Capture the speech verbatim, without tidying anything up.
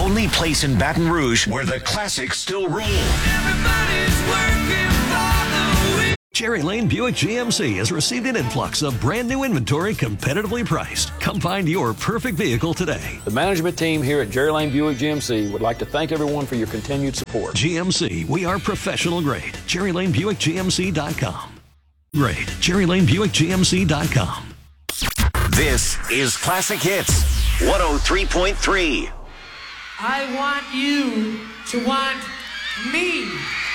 only place in Baton Rouge where the classics still rule. Everybody's working for the week. Cherry Lane Buick G M C has received an influx of brand new inventory competitively priced. Come find your perfect vehicle today. The management team here at Cherry Lane Buick G M C would like to thank everyone for your continued support. G M C, we are professional grade. Cherry Lane Buick G M C dot com. Grade. Cherry Lane Buick G M C dot com. This is Classic Hits one oh three point three. I want you to want me.